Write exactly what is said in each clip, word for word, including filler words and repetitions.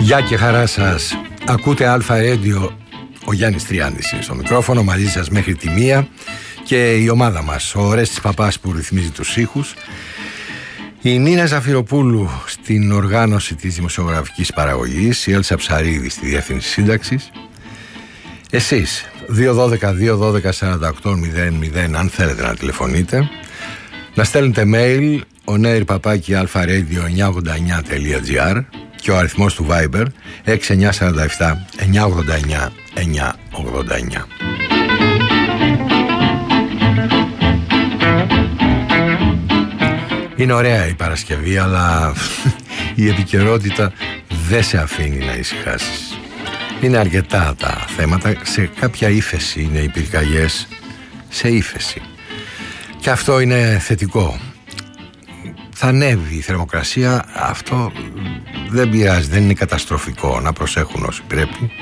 Γεια και χαρά σας. Ακούτε Αλφα Radio. Ο Γιάννης Τριάντης είναι στο μικρόφωνο, μαζί σας μέχρι τη μία. Και η ομάδα μας, ο Ορέστης Παπάς που ρυθμίζει τους ήχους, η Νίνα Ζαφυροπούλου στην οργάνωση της δημοσιογραφικής παραγωγής, η Έλσα Ψαρίδη στη διεύθυνση σύνταξης. Εσείς δύο δώδεκα δύο δώδεκα σαράντα οκτώ μηδέν μηδέν αν θέλετε να τηλεφωνείτε, να στέλνετε mail onair παπάκι alfaradio εννιακόσια ογδόντα εννιά τελεία τζι άρ και ο αριθμός του Viber έξι εννιά τέσσερα επτά εννιακόσια ογδόντα εννιά εννιακόσια ογδόντα εννιά. Είναι ωραία η Παρασκευή, αλλά η επικαιρότητα δεν σε αφήνει να ησυχάσεις. Είναι αρκετά τα θέματα, σε κάποια ύφεση είναι οι πυρκαγιές, σε ύφεση. Και αυτό είναι θετικό. Θα ανέβει η θερμοκρασία, αυτό δεν πειράζει, δεν είναι καταστροφικό, να προσέχουν όσοι πρέπει.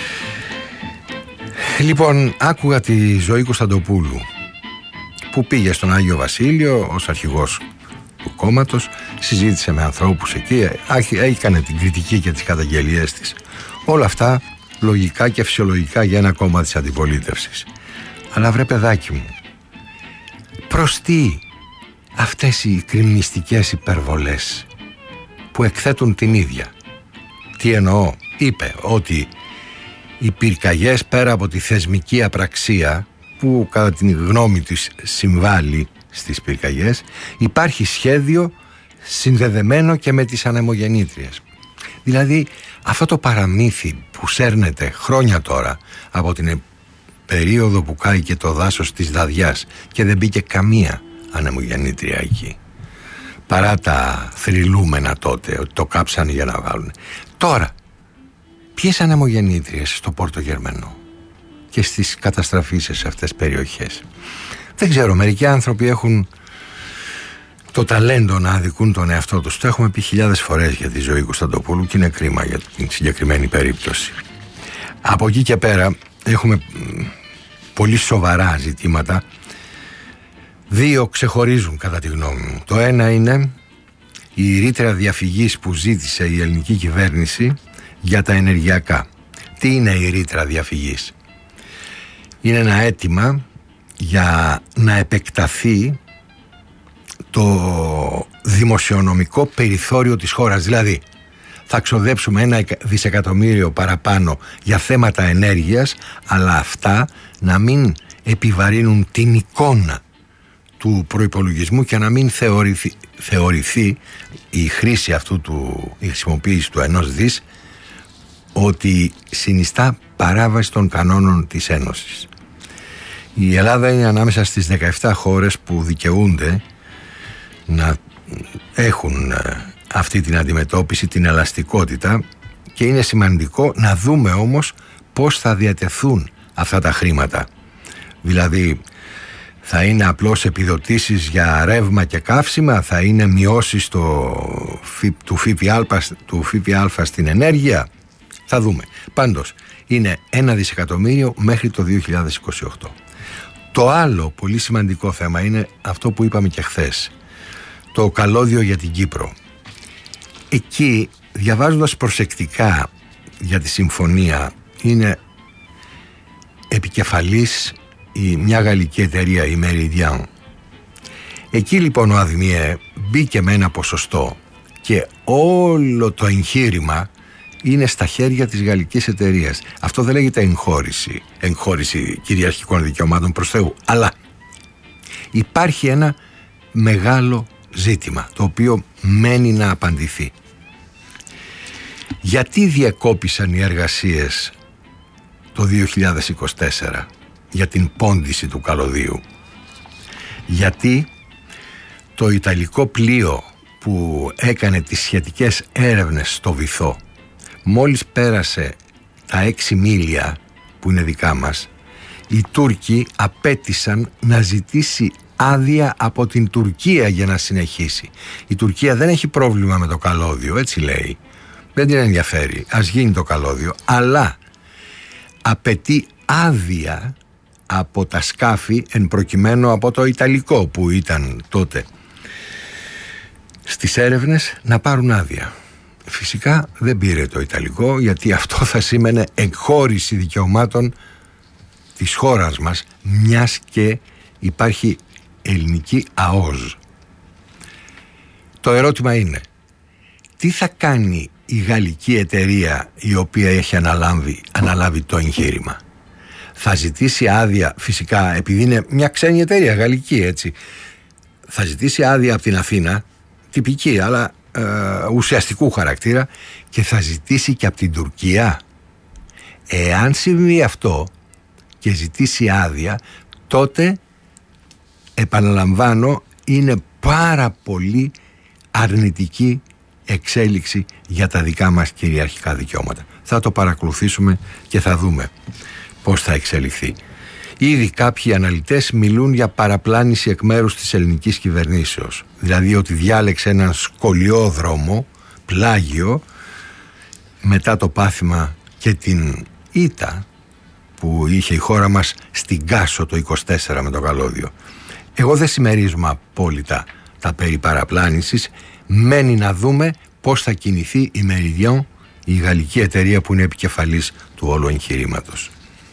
Λοιπόν, άκουγα τη Ζωή Κωνσταντοπούλου που πήγε στον Άγιο Βασίλειο ως αρχηγός του κόμματος, συζήτησε με ανθρώπους εκεί, έκανε την κριτική και τις καταγγελίες της. Όλα αυτά λογικά και φυσιολογικά για ένα κόμμα της αντιπολίτευσης. Αλλά βρε παιδάκι μου, προς τι αυτές οι κριμνιστικές υπερβολές που εκθέτουν την ίδια? Τι εννοώ? Είπε ότι οι πυρκαγιές, πέρα από τη θεσμική απραξία που κατά την γνώμη της συμβάλλει στις πυρκαγιές, υπάρχει σχέδιο συνδεδεμένο και με τις ανεμογεννήτριες. Δηλαδή αυτό το παραμύθι που σέρνεται χρόνια τώρα από την περίοδο που κάει και το δάσος της Δαδιάς και δεν μπήκε καμία ανεμογεννήτρια εκεί, παρά τα θρυλούμενα τότε ότι το κάψανε για να βάλουν. Τώρα ποιες ανεμογεννήτριες στο Πόρτο Γερμανό και στις καταστραφήσεις σε αυτές τις περιοχές? Δεν ξέρω, μερικοί άνθρωποι έχουν το ταλέντο να αδικούν τον εαυτό τους. Το έχουμε πει χιλιάδες φορές για τη Ζωή Κωνσταντοπούλου και είναι κρίμα για την συγκεκριμένη περίπτωση. Από εκεί και πέρα έχουμε πολύ σοβαρά ζητήματα. Δύο ξεχωρίζουν κατά τη γνώμη μου. Το ένα είναι η ρήτρα διαφυγής που ζήτησε η ελληνική κυβέρνηση για τα ενεργειακά. Τι είναι η ρήτρα διαφυγής? Είναι ένα αίτημα για να επεκταθεί το δημοσιονομικό περιθώριο της χώρας. Δηλαδή θα ξοδέψουμε ένα δισεκατομμύριο παραπάνω για θέματα ενέργειας, αλλά αυτά να μην επιβαρύνουν την εικόνα του προϋπολογισμού και να μην θεωρηθεί, θεωρηθεί η χρήση αυτού του, η χρησιμοποίηση του ενός δις ότι συνιστά παράβαση των κανόνων της Ένωσης. Η Ελλάδα είναι ανάμεσα στις δεκαεπτά χώρες που δικαιούνται να έχουν αυτή την αντιμετώπιση, την ελαστικότητα, και είναι σημαντικό να δούμε όμως πώς θα διατεθούν αυτά τα χρήματα. Δηλαδή θα είναι απλώς επιδοτήσεις για ρεύμα και καύσιμα, θα είναι μειώσεις το, του ΦΠΑ, του ΦΠΑ στην ενέργεια, θα δούμε. Πάντως είναι ένα δισεκατομμύριο μέχρι το δύο χιλιάδες είκοσι οκτώ. Το άλλο πολύ σημαντικό θέμα είναι αυτό που είπαμε και χθες, το καλώδιο για την Κύπρο. Εκεί, διαβάζοντας προσεκτικά για τη συμφωνία, είναι επικεφαλής η, μια γαλλική εταιρεία, η Meridian. Εκεί λοιπόν ο ΑΔΜΙΕ μπήκε με ένα ποσοστό και όλο το εγχείρημα είναι στα χέρια της γαλλικής εταιρείας. Αυτό δεν λέγεται εγχώρηση, εγχώρηση κυριαρχικών δικαιωμάτων προς Θεού, αλλά υπάρχει ένα μεγάλο ζήτημα το οποίο μένει να απαντηθεί. Γιατί διακόπησαν οι εργασίες το δύο χιλιάδες είκοσι τέσσερα για την πόντιση του καλωδίου? Γιατί το ιταλικό πλοίο που έκανε τις σχετικές έρευνες στο βυθό, μόλις πέρασε τα έξι μίλια που είναι δικά μας, οι Τούρκοι απέτησαν να ζητήσει άδεια από την Τουρκία για να συνεχίσει. Η Τουρκία δεν έχει πρόβλημα με το καλώδιο, έτσι λέει, δεν την ενδιαφέρει, ας γίνει το καλώδιο, αλλά απαιτεί άδεια από τα σκάφη, εν προκειμένου από το Ιταλικό που ήταν τότε στις έρευνες, να πάρουν άδεια. φυσικά δεν πήρε το Ιταλικό, γιατί αυτό θα σήμαινε εκχώρηση δικαιωμάτων της χώρας μας, μιας και υπάρχει ελληνική ΑΟΖ. Το ερώτημα είναι, τι θα κάνει η γαλλική εταιρεία η οποία έχει αναλάβει, αναλάβει το εγχείρημα? Θα ζητήσει άδεια, φυσικά, επειδή είναι μια ξένη εταιρεία γαλλική, έτσι, θα ζητήσει άδεια από την Αθήνα, τυπική αλλά ε, ουσιαστικού χαρακτήρα, και θα ζητήσει και από την Τουρκία. Εάν συμβεί αυτό και ζητήσει άδεια, τότε, επαναλαμβάνω, είναι πάρα πολύ αρνητική εξέλιξη για τα δικά μας κυριαρχικά δικαιώματα. Θα το παρακολουθήσουμε και θα δούμε πώς θα εξελιχθεί. Ήδη κάποιοι αναλυτές μιλούν για παραπλάνηση εκ μέρους της ελληνικής κυβερνήσεως. Δηλαδή ότι διάλεξε έναν σκολιόδρομο, πλάγιο, μετά το πάθημα και την ήττα που είχε η χώρα μας στην Κάσο το είκοσι τέσσερα με το καλώδιο. Εγώ δεν συμμερίζομαι απόλυτα τα περί παραπλάνησης. Μένει να δούμε πώς θα κινηθεί η Meridian, η γαλλική εταιρεία που είναι επικεφαλής του όλου εγχειρήματος.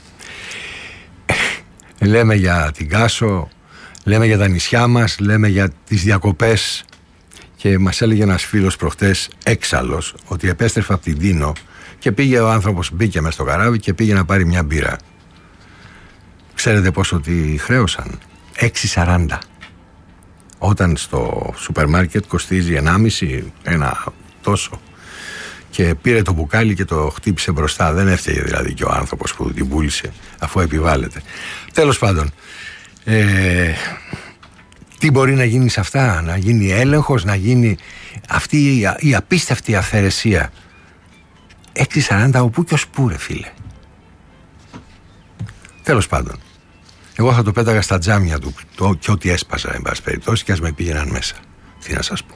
Λέμε για την Κάσο, λέμε για τα νησιά μας, λέμε για τις διακοπές, και μας έλεγε ένας φίλος προχτές, έξαλλος, ότι επέστρεφε από την Τίνο και πήγε ο άνθρωπος, μπήκε μες στο καράβι και πήγε να πάρει μια μπύρα. Ξέρετε πόσο τη χρέωσαν? έξι σαράντα. Όταν στο σούπερ μάρκετ κοστίζει ενάμιση, ένα τόσο. Και πήρε το μπουκάλι και το χτύπησε μπροστά. Δεν έφταιγε δηλαδή και ο άνθρωπος που την πούλησε, αφού επιβάλλεται. Τέλος πάντων, ε, τι μπορεί να γίνει σε αυτά? Να γίνει έλεγχος, να γίνει αυτή η, η απίστευτη αυθαιρεσία. έξι σαράντα οπού και ως πού, ρε φίλε. Τέλος πάντων, εγώ θα το πέταγα στα τζάμια του το, και ό,τι έσπαζα, εν πάση περιπτώσει, και ας με πήγαιναν μέσα. Τι να σας πω.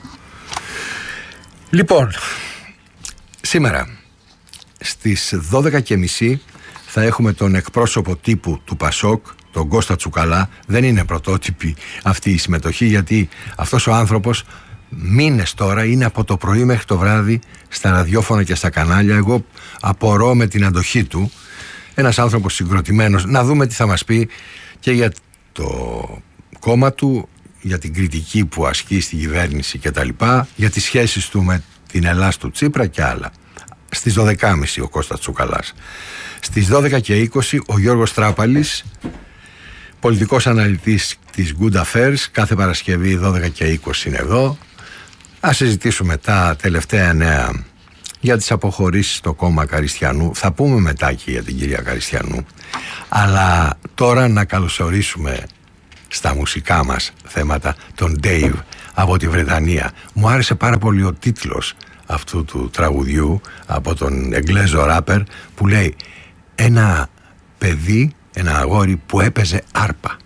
Λοιπόν, σήμερα στις δώδεκα και μισή θα έχουμε τον εκπρόσωπο τύπου του Πασόκ, τον Κώστα Τσουκαλά. Δεν είναι πρωτότυπη αυτή η συμμετοχή, γιατί αυτός ο άνθρωπος μήνες τώρα είναι από το πρωί μέχρι το βράδυ στα ραδιόφωνα και στα κανάλια. Εγώ απορώ με την αντοχή του. Ένας άνθρωπος συγκροτημένος. Να δούμε τι θα μας πει και για το κόμμα του, για την κριτική που ασκεί στην κυβέρνηση και τα λοιπά, για τις σχέσεις του με την Ελλάς του Τσίπρα και άλλα. Στις δώδεκα και μισή ο Κώστας Τσουκαλάς. Στις δώδεκα και είκοσι ο Γιώργος Τράπαλης, πολιτικός αναλυτής της Good Affairs. Κάθε Παρασκευή δώδεκα και είκοσι είναι εδώ. Ας συζητήσουμε τα τελευταία νέα για τις αποχωρήσεις στο κόμμα Καριστιανού. Θα πούμε μετά και για την κυρία Καριστιανού. Αλλά τώρα να καλωσορίσουμε στα μουσικά μας θέματα τον Dave από τη Βρετανία. Μου άρεσε πάρα πολύ ο τίτλος αυτού του τραγουδιού από τον Εγγλέζο ράπερ, που λέει ένα παιδί, ένα αγόρι που έπαιζε άρπα.